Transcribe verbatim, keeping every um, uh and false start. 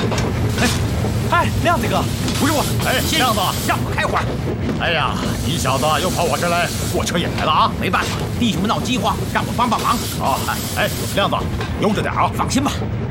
哎，哎，亮子哥，不是我， 哎，亮子， 让我开会儿。 哎呀，你小子又跑我这来，货车也来了啊！ 没办法，弟兄们闹饥荒，让我帮帮忙。 啊，哎，亮子，悠着点啊！ 放心吧。